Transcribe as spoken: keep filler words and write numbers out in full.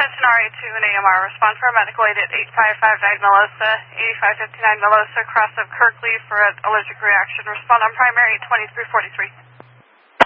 Attention R A two and A M R. Respond for a medical aid at eight five five nine Melosa, eighty-five fifty-nine Melosa, cross of Kirkley for an allergic reaction. Respond on primary twenty-three forty-three.